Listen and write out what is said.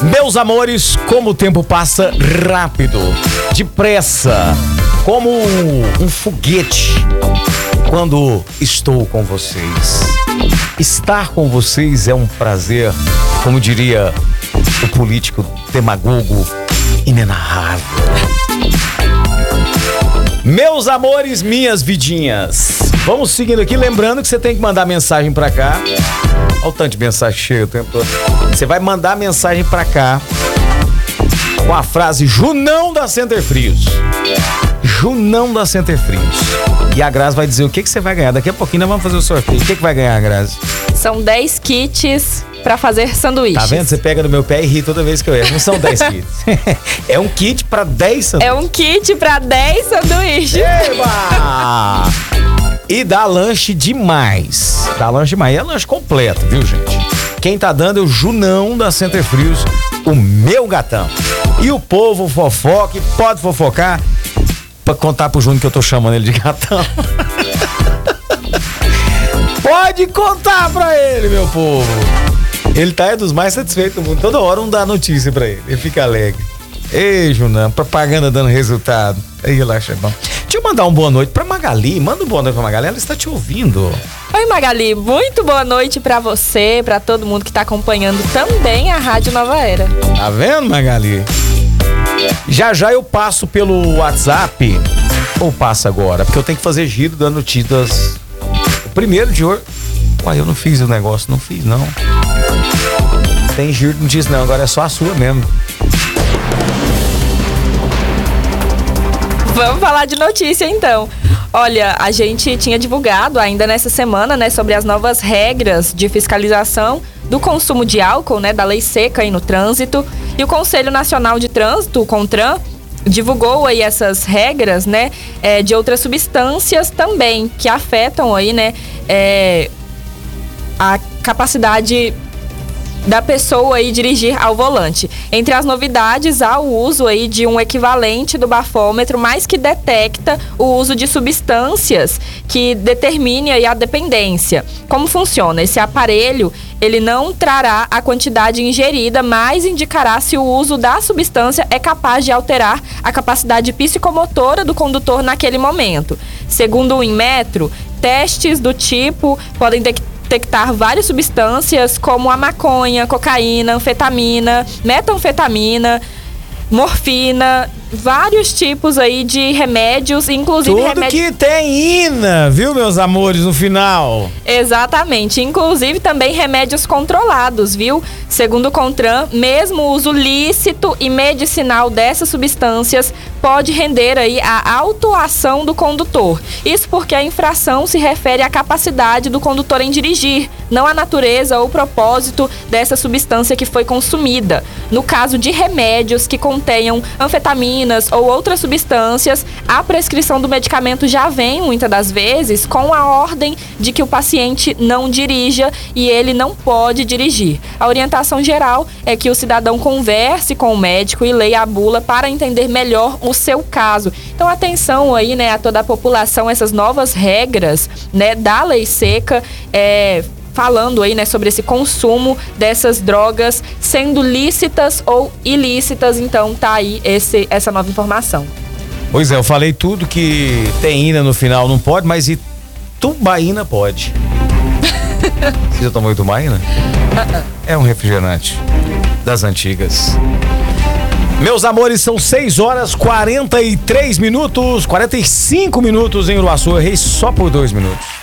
Meus amores, como o tempo passa rápido, depressa, como um foguete quando estou com vocês. Estar com vocês é um prazer, como diria o político demagogo, inenarrável. Meus amores, minhas vidinhas, vamos seguindo aqui, lembrando que você tem que mandar mensagem pra cá. Olha o tanto de mensagem cheia o tempo todo. Você vai mandar mensagem pra cá com a frase Junão da Center Frios. Junão da Center Frios. E a Grazi vai dizer o que você vai ganhar. Daqui a pouquinho nós vamos fazer o sorteio. O que vai ganhar, Grazi? São 10 kits pra fazer sanduíches. Tá vendo? Você pega no meu pé e ri toda vez que eu erro. Não são 10 kits. É um kit pra 10 sanduíches. É um kit pra 10 sanduíches. Eba! E dá lanche demais. Dá lanche demais. É lanche completo, viu, gente? Quem tá dando é o Junão da Center Frios, o meu gatão. E o povo fofoca, pode fofocar pra contar pro Júnior que eu tô chamando ele de gatão. Pode contar pra ele, meu povo. Ele tá dos mais satisfeitos do mundo. Toda hora um dá notícia pra ele. Ele fica alegre. Ei, Junão, propaganda dando resultado. Aí, relaxa, é bom. Deixa eu mandar uma boa noite pra Magali. Manda uma boa noite pra Magali, ela está te ouvindo. Oi, Magali, muito boa noite pra você, pra todo mundo que tá acompanhando também a Rádio Nova Era. Tá vendo, Magali? Já eu passo pelo WhatsApp, ou passo agora, porque eu tenho que fazer giro dando notícias. O primeiro de hoje. Uai, eu não fiz o negócio, não fiz, não. Tem giro de notícias, não, agora é só a sua mesmo. Vamos falar de notícia, então. Olha, a gente tinha divulgado ainda nessa semana, né, sobre as novas regras de fiscalização do consumo de álcool, né, da lei seca aí no trânsito. E o Conselho Nacional de Trânsito, o CONTRAN, divulgou aí essas regras, né, de outras substâncias também que afetam aí, né, a capacidade da pessoa aí dirigir ao volante. Entre as novidades, há o uso aí de um equivalente do bafômetro, mas que detecta o uso de substâncias que determine aí a dependência. Como funciona? Esse aparelho, ele não trará a quantidade ingerida, mas indicará se o uso da substância é capaz de alterar a capacidade psicomotora do condutor naquele momento. Segundo o Inmetro, testes do tipo podem detectar várias substâncias como a maconha, cocaína, anfetamina, metanfetamina, morfina, vários tipos aí de remédios, inclusive tudo que tem ina, viu, meus amores, no final. Exatamente, inclusive também remédios controlados, viu? Segundo o CONTRAN, mesmo o uso lícito e medicinal dessas substâncias pode render aí a autuação do condutor. Isso porque a infração se refere à capacidade do condutor em dirigir, não à natureza ou propósito dessa substância que foi consumida. No caso de remédios que contenham anfetamina ou outras substâncias, a prescrição do medicamento já vem, muitas das vezes, com a ordem de que o paciente não dirija e ele não pode dirigir. A orientação geral é que o cidadão converse com o médico e leia a bula para entender melhor o seu caso. Então, atenção aí, né, a toda a população, essas novas regras, né, da lei seca, falando aí, né, sobre esse consumo dessas drogas sendo lícitas ou ilícitas. Então tá aí essa nova informação. Pois é, eu falei tudo que tem ina no final não pode, mas itubaína pode. Você já tomou itubaína? É um refrigerante das antigas. Meus amores, são 6h43, 45 minutos em Uruaçu. Eu errei só por 2 minutos.